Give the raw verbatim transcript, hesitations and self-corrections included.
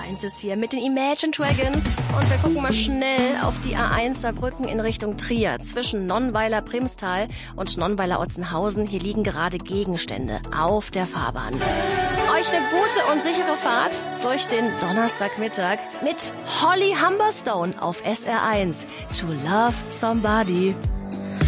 eins ist hier mit den Imagine Dragons und wir gucken mal schnell auf die A eins Saarbrücken in Richtung Trier. Zwischen Nonnweiler-Primstal und Nonnweiler-Otzenhausen. Hier liegen gerade Gegenstände auf der Fahrbahn. Euch eine gute und sichere Fahrt durch den Donnerstagmittag mit Holly Humberstone auf S R eins. To Love Somebody.